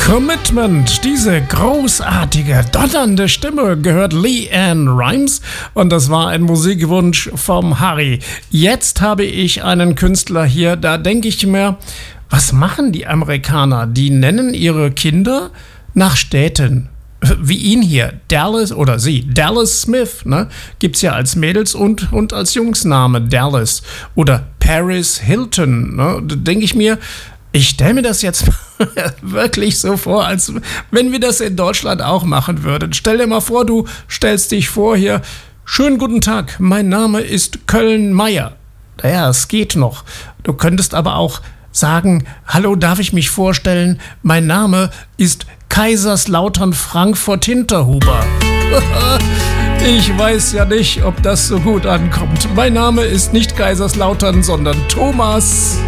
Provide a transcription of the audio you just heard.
Commitment, diese großartige, donnernde Stimme gehört LeAnn Rimes und das war ein Musikwunsch vom Harry. Jetzt habe ich einen Künstler hier, da denke ich mir, was machen die Amerikaner? Die nennen ihre Kinder nach Städten. Wie ihn hier, Dallas oder sie, Dallas Smith, ne? Gibt's ja als Mädels- und als Jungsname Dallas. Oder Paris Hilton, ne? Da denke ich mir, ich stelle mir das jetzt wirklich so vor, als wenn wir das in Deutschland auch machen würden. Stell dir mal vor, du stellst dich vor hier, schönen guten Tag, mein Name ist Köln-Meyer. Ja, es geht noch. Du könntest aber auch sagen, hallo, darf ich mich vorstellen, mein Name ist Kaiserslautern Frankfurt Hinterhuber. Ich weiß ja nicht, ob das so gut ankommt. Mein Name ist nicht Kaiserslautern, sondern Thomas.